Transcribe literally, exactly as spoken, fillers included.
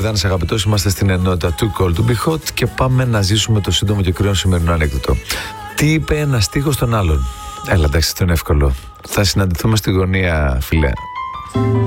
Μπογδάνης αγαπητός, είμαστε στην ενότητα του Call to Be Hot και πάμε να ζήσουμε το σύντομο και κρύο σημερινό ανέκδοτο. Τι είπε ένα στίχο στον άλλον? Έλα, εντάξει, αυτό είναι εύκολο. Θα συναντηθούμε στη γωνία, φίλε.